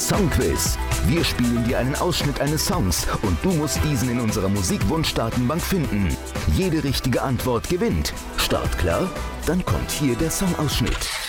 Songquiz. Wir spielen dir einen Ausschnitt eines Songs und du musst diesen in unserer Musikwunschdatenbank finden. Jede richtige Antwort gewinnt. Start klar? Dann kommt hier der Songausschnitt.